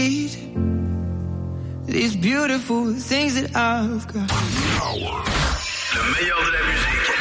These beautiful things that I've got. Le meilleur de la musique